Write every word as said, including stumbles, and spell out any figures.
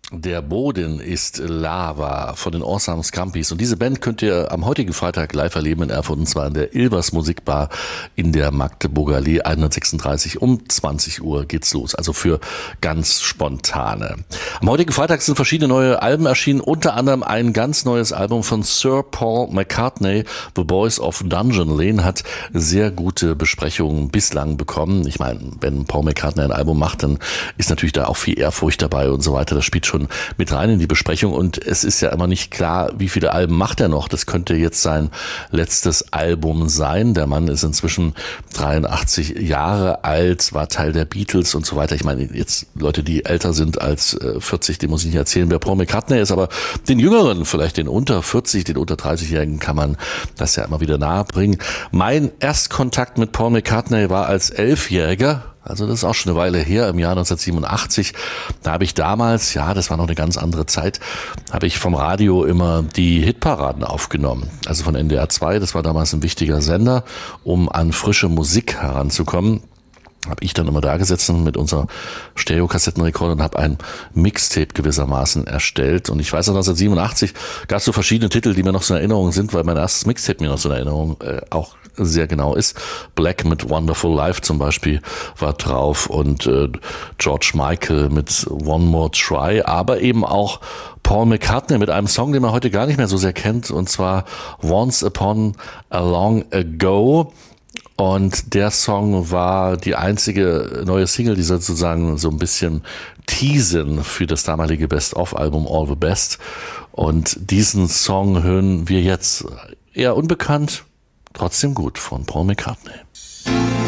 Der Boden ist Lava von den Awesome Scampis. Und diese Band könnt ihr am heutigen Freitag live erleben in Erfurt, und zwar in der Ilvers Musikbar in der Magdeburger Allee hundertsechsunddreißig. Um zwanzig Uhr geht's los, also für ganz Spontane. Am heutigen Freitag sind verschiedene neue Alben erschienen, unter anderem ein ganz neues Album von Sir Paul McCartney. The Boys of Dungeon Lane hat sehr gute Besprechungen bislang bekommen. Ich meine, wenn Paul McCartney ein Album macht, dann ist natürlich da auch viel Ehrfurcht dabei und so weiter. Das spielt schon mit rein in die Besprechung, und es ist ja immer nicht klar, wie viele Alben macht er noch. Das könnte jetzt sein letztes Album sein. Der Mann ist inzwischen dreiundachtzig Jahre alt, war Teil der Beatles und so weiter. Ich meine, jetzt Leute, die älter sind als vierzig, die muss ich nicht erzählen, wer Paul McCartney ist, aber den Jüngeren, vielleicht den unter vierzig, den unter dreißig-Jährigen, kann man das ja immer wieder nahe bringen. Mein Erstkontakt mit Paul McCartney war als Elfjähriger. Also das ist auch schon eine Weile her, im Jahr neunzehnhundertsiebenundachtzig. Da habe ich damals, ja, das war noch eine ganz andere Zeit, habe ich vom Radio immer die Hitparaden aufgenommen. Also von N D R zwei, das war damals ein wichtiger Sender, um an frische Musik heranzukommen. Habe ich dann immer da gesessen mit unserer Stereokassettenrekorder und habe ein Mixtape gewissermaßen erstellt. Und ich weiß, neunzehnhundertsiebenundachtzig gab es so verschiedene Titel, die mir noch so in Erinnerung sind, weil mein erstes Mixtape mir noch so in Erinnerung äh, auch sehr genau ist. Black mit Wonderful Life zum Beispiel war drauf, und äh, George Michael mit One More Try, aber eben auch Paul McCartney mit einem Song, den man heute gar nicht mehr so sehr kennt, und zwar Once Upon a Long Ago. Und der Song war die einzige neue Single, die sozusagen so ein bisschen teasen für das damalige Best-of-Album All the Best. Und diesen Song hören wir jetzt, eher unbekannt, trotzdem gut, von Paul McCartney.